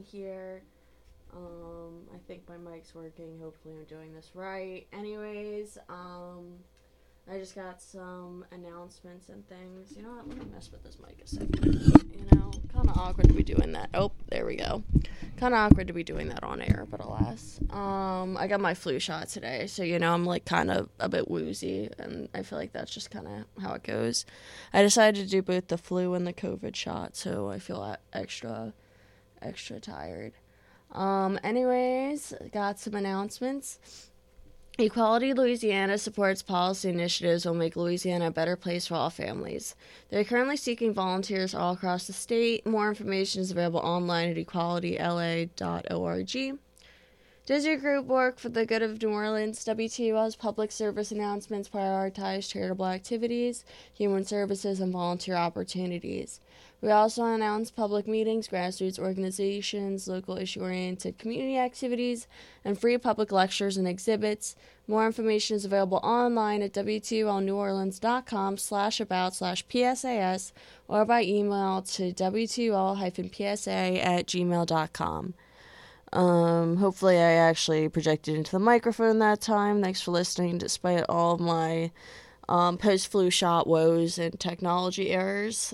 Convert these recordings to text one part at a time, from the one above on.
here. I think my mic's working. Hopefully I'm doing this right. Anyways, I just got some announcements and things. You know what? Let me mess with this mic a second. Kind of awkward to be doing that. Oh, there we go. Kind of awkward to be doing that on air, but alas. I got my flu shot today, so, I'm, kind of a bit woozy, and I feel like that's just kind of how it goes. I decided to do both the flu and the COVID shot, so I feel extra tired. Anyways, got some announcements. Equality Louisiana supports policy initiatives that will make Louisiana a better place for all families. They're currently seeking volunteers all across the state. More information is available online at equalityla.org. Does your group work for the good of New Orleans? WTUL's public service announcements prioritize charitable activities, human services, and volunteer opportunities. We also announce public meetings, grassroots organizations, local issue-oriented community activities, and free public lectures and exhibits. More information is available online at wtulneworleans.com/about/PSAS or by email to wtul-psa@gmail.com. Hopefully I actually projected into the microphone that time. Thanks for listening despite all of my post-flu shot woes and technology errors.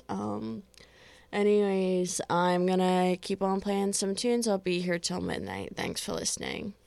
Anyways, I'm gonna keep on playing some tunes. I'll be here till midnight. Thanks for listening.